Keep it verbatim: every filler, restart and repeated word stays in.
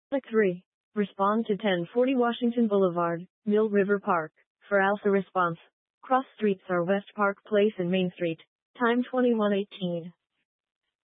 Click three. Respond to ten forty Washington Boulevard, Mill River Park. For Alpha response. Cross streets are West Park Place and Main Street. Time twenty-one eighteen.